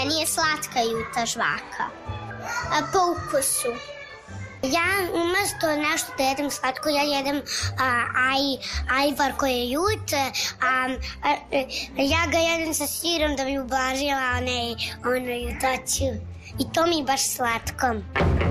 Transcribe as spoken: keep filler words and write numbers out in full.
Meni je slatka juta žvaka. A po ukusu. Ja umesto nešto da jedem slatko, ja jedem a, aj, ajvar koji je jut, a, a, ja ga jedem sa sirom da bi ublažila onaj, ono jutoću. I to mi je baš slatko.